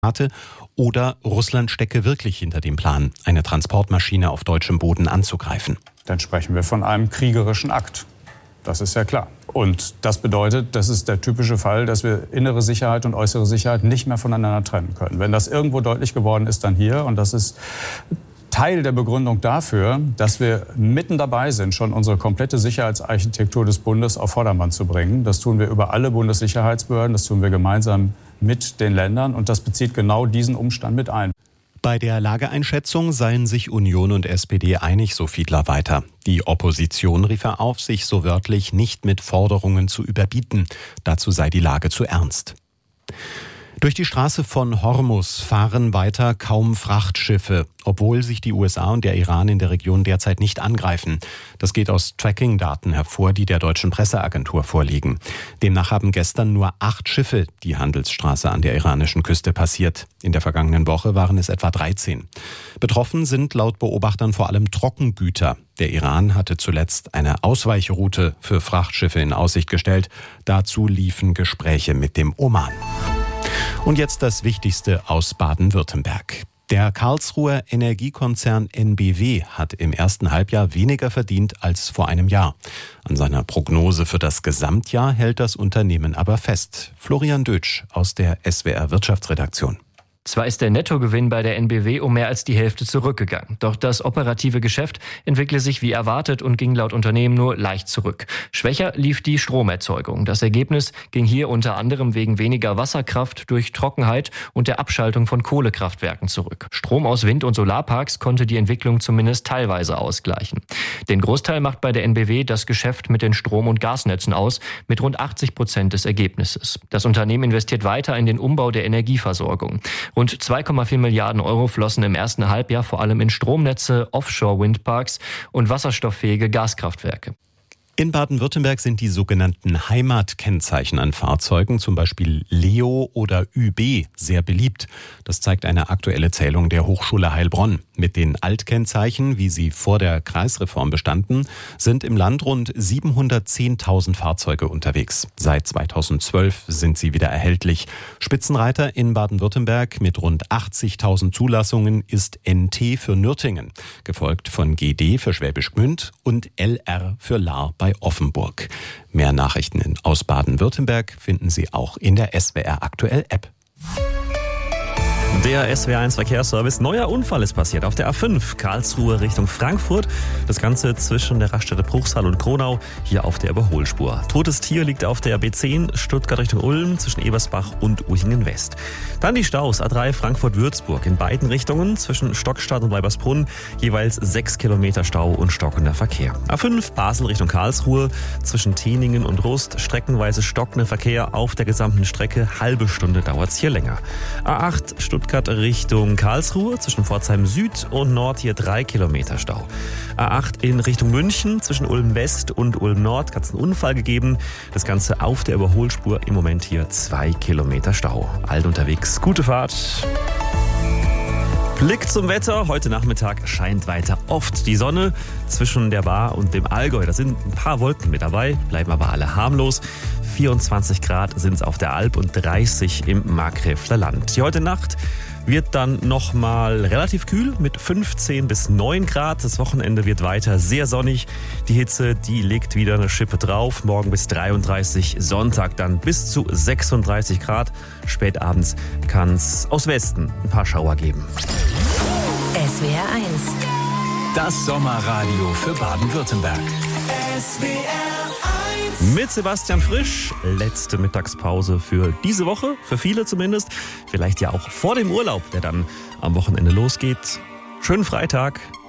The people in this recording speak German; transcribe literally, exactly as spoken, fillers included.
oder Russland stecke wirklich hinter dem Plan, eine Transportmaschine auf deutschem Boden anzugreifen. Dann sprechen wir von einem kriegerischen Akt. Das ist ja klar. Und das bedeutet, das ist der typische Fall, dass wir innere Sicherheit und äußere Sicherheit nicht mehr voneinander trennen können. Wenn das irgendwo deutlich geworden ist, dann hier. Und das ist Teil der Begründung dafür, dass wir mitten dabei sind, schon unsere komplette Sicherheitsarchitektur des Bundes auf Vordermann zu bringen. Das tun wir über alle Bundessicherheitsbehörden, das tun wir gemeinsam mit den Ländern und das bezieht genau diesen Umstand mit ein. Bei der Lageeinschätzung seien sich Union und S P D einig, so Fiedler weiter. Die Opposition rief er auf, sich so wörtlich nicht mit Forderungen zu überbieten. Dazu sei die Lage zu ernst. Durch die Straße von Hormuz fahren weiter kaum Frachtschiffe, obwohl sich die U S A und der Iran in der Region derzeit nicht angreifen. Das geht aus Tracking-Daten hervor, die der deutschen Presseagentur vorliegen. Demnach haben gestern nur acht Schiffe die Handelsstraße an der iranischen Küste passiert. In der vergangenen Woche waren es etwa dreizehn. Betroffen sind laut Beobachtern vor allem Trockengüter. Der Iran hatte zuletzt eine Ausweichroute für Frachtschiffe in Aussicht gestellt. Dazu liefen Gespräche mit dem Oman. Und jetzt das Wichtigste aus Baden-Württemberg. Der Karlsruher Energiekonzern N B W hat im ersten Halbjahr weniger verdient als vor einem Jahr. An seiner Prognose für das Gesamtjahr hält das Unternehmen aber fest. Florian Dötsch aus der S W R Wirtschaftsredaktion. Zwar ist der Nettogewinn bei der N B W um mehr als die Hälfte zurückgegangen. Doch das operative Geschäft entwickle sich wie erwartet und ging laut Unternehmen nur leicht zurück. Schwächer lief die Stromerzeugung. Das Ergebnis ging hier unter anderem wegen weniger Wasserkraft durch Trockenheit und der Abschaltung von Kohlekraftwerken zurück. Strom aus Wind- und Solarparks konnte die Entwicklung zumindest teilweise ausgleichen. Den Großteil macht bei der N B W das Geschäft mit den Strom- und Gasnetzen aus, mit rund achtzig Prozent des Ergebnisses. Das Unternehmen investiert weiter in den Umbau der Energieversorgung. Rund zwei Komma vier Milliarden Euro flossen im ersten Halbjahr vor allem in Stromnetze, Offshore-Windparks und wasserstofffähige Gaskraftwerke. In Baden-Württemberg sind die sogenannten Heimatkennzeichen an Fahrzeugen, zum Beispiel Leo oder Ü B, sehr beliebt. Das zeigt eine aktuelle Zählung der Hochschule Heilbronn. Mit den Altkennzeichen, wie sie vor der Kreisreform bestanden, sind im Land rund siebenhundertzehntausend Fahrzeuge unterwegs. Seit zweitausendzwölf sind sie wieder erhältlich. Spitzenreiter in Baden-Württemberg mit rund achtzigtausend Zulassungen ist N T für Nürtingen, gefolgt von G D für Schwäbisch Gmünd und L R für Lahr bei Offenburg. Mehr Nachrichten aus Baden-Württemberg finden Sie auch in der S W R Aktuell App. Der S W R eins Verkehrsservice. Neuer Unfall ist passiert auf der A fünf, Karlsruhe Richtung Frankfurt. Das Ganze zwischen der Raststätte Bruchsal und Kronau, hier auf der Überholspur. Totes Tier liegt auf der B zehn, Stuttgart Richtung Ulm, zwischen Ebersbach und Uchingen West. Dann die Staus, A drei Frankfurt-Würzburg in beiden Richtungen, zwischen Stockstadt und Weibersbrunn, jeweils sechs Kilometer Stau und stockender Verkehr. A fünf Basel Richtung Karlsruhe, zwischen Teningen und Rust, streckenweise stockender Verkehr auf der gesamten Strecke, halbe Stunde dauert's hier länger. A acht Stuttgart Richtung Karlsruhe, zwischen Pforzheim Süd und Nord hier drei Kilometer Stau. A acht in Richtung München, zwischen Ulm West und Ulm Nord hat es einen Unfall gegeben. Das Ganze auf der Überholspur, im Moment hier zwei Kilometer Stau. Allen unterwegs, gute Fahrt. Blick zum Wetter. Heute Nachmittag scheint weiter oft die Sonne zwischen der Baar und dem Allgäu. Da sind ein paar Wolken mit dabei, bleiben aber alle harmlos. vierundzwanzig Grad sind es auf der Alp und dreißig im Markgräfler Land. Die heute Nacht wird dann nochmal relativ kühl mit fünfzehn bis neun Grad. Das Wochenende wird weiter sehr sonnig. Die Hitze, die legt wieder eine Schippe drauf. Morgen bis dreiunddreißig, Sonntag dann bis zu sechsunddreißig Grad. Spätabends kann es aus Westen ein paar Schauer geben. S W R eins. Das Sommerradio für Baden-Württemberg. S W R eins. Mit Sebastian Frisch. Letzte Mittagspause für diese Woche, für viele zumindest. Vielleicht ja auch vor dem Urlaub, der dann am Wochenende losgeht. Schönen Freitag.